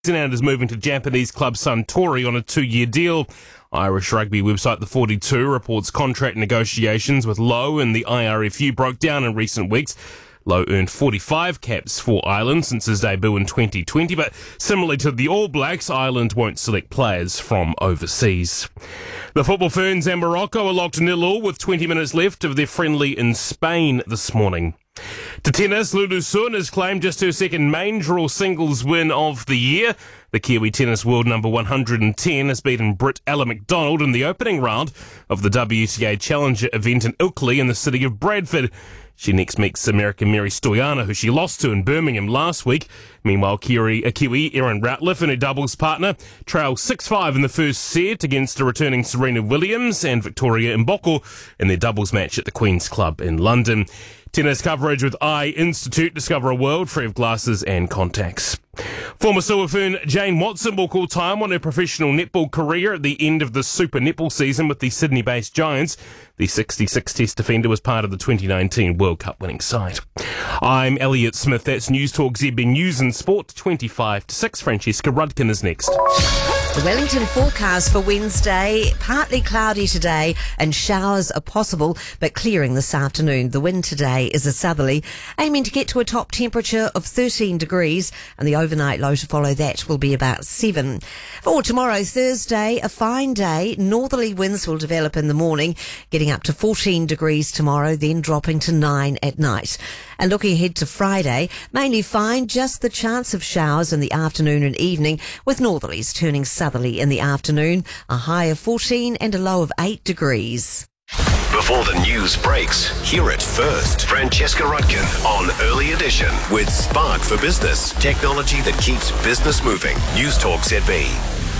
Zealand is moving to Japanese club Suntory on a 2-year deal. Irish rugby website The 42 reports contract negotiations with Lowe and the IRFU broke down in recent weeks. Lowe earned 45 caps for Ireland since his debut in 2020, but similarly to the All Blacks, Ireland won't select players from overseas. The Football Ferns and Morocco are locked 0-0 with 20 minutes left of their friendly in Spain this morning. To tennis, Lulu Sun has claimed just her second main draw singles win of the year. The Kiwi tennis world number 110 has beaten Brit Ella McDonald in the opening round of the WTA Challenger event in Ilkley in the city of Bradford. She next meets American Mary Stoyana, who she lost to in Birmingham last week. Meanwhile, Kiwi Erin Routliffe and her doubles partner trail 6-5 in the first set against a returning Serena Williams and Victoria Mboko in their doubles match at the Queen's Club in London. Tennis coverage with Eye Institute. Discover a world free of glasses and contacts. Former Silver Fern Jane Watson will call time on her professional netball career at the end of the Super Netball season with the Sydney-based Giants. The 66-test defender was part of the 2019 World Cup winning side. I'm Elliot Smith. That's News Talk ZB News and Sport 25-6. Francesca Rudkin is next. The Wellington forecast for Wednesday, partly cloudy today and showers are possible, but clearing this afternoon. The wind today is a southerly, aiming to get to a top temperature of 13 degrees, and the overnight low to follow that will be about 7. For tomorrow, Thursday, a fine day. Northerly winds will develop in the morning, getting up to 14 degrees tomorrow, then dropping to 9 at night. And looking ahead to Friday, mainly fine, just the chance of showers in the afternoon and evening, with northerlies turning southerly in the afternoon, a high of 14 and a low of 8 degrees. Before the news breaks, hear it first. Francesca Rudkin on Early Edition with Spark for Business. Technology that keeps business moving. News Talk ZB.